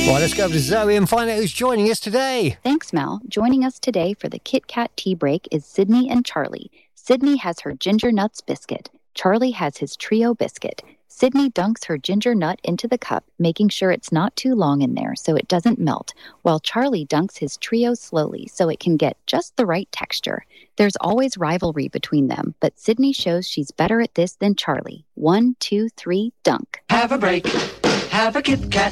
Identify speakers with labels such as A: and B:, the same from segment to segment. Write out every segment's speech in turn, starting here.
A: Right, let's go over to Zoe and find out who's joining us today.
B: Thanks, Mel. Joining us today for the Kit Kat tea break is Sydney and Charlie. Sydney has her ginger nuts biscuit. Charlie has his trio biscuit. Sydney dunks her ginger nut into the cup, making sure it's not too long in there so it doesn't melt, while Charlie dunks his trio slowly so it can get just the right texture. There's always rivalry between them, but Sydney shows she's better at this than Charlie. 1, 2, 3, dunk.
C: Have a break. Have a Kit Kat.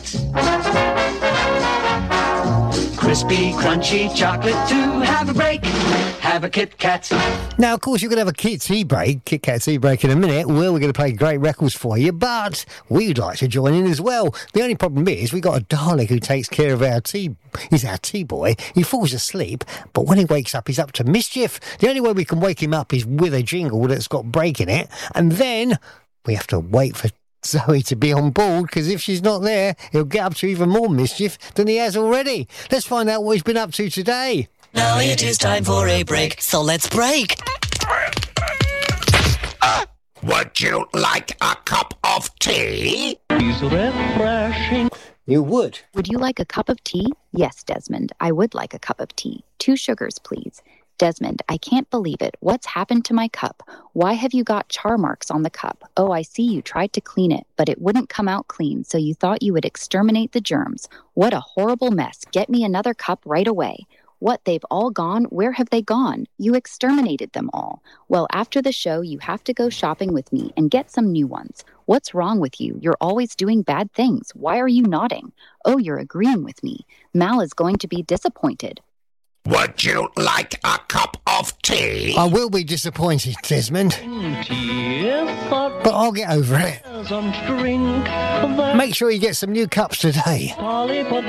C: Crispy, crunchy chocolate too. Have a break. Have a Kit Kat.
A: Now, of course, you're going to have a Kit Kat tea break in a minute, where we're going to play great records for you, but we'd like to join in as well. The only problem is we've got a Dalek who takes care of our tea. He's our tea boy. He falls asleep, but when he wakes up, he's up to mischief. The only way we can wake him up is with a jingle that's got break in it, and then we have to wait for Zoe to be on board, because if she's not there, he'll get up to even more mischief than he has already. Let's find out what he's been up to today.
D: Now it is time for a break, so let's break.
E: Would you like a cup of tea?
D: Refreshing.
A: You would.
B: Would you like a cup of tea? Yes, Desmond, I would like a cup of tea. 2 sugars, please. Desmond, I can't believe it. What's happened to my cup? Why have you got char marks on the cup? Oh, I see you tried to clean it, but it wouldn't come out clean, so you thought you would exterminate the germs. What a horrible mess. Get me another cup right away. What, they've all gone? Where have they gone? You exterminated them all. Well, after the show, you have to go shopping with me and get some new ones. What's wrong with you? You're always doing bad things. Why are you nodding? Oh, you're agreeing with me. Mal is going to be disappointed.
E: Would you like a cup of tea?
A: I will be disappointed, Desmond, but I'll get over it. Make sure you get some new cups today.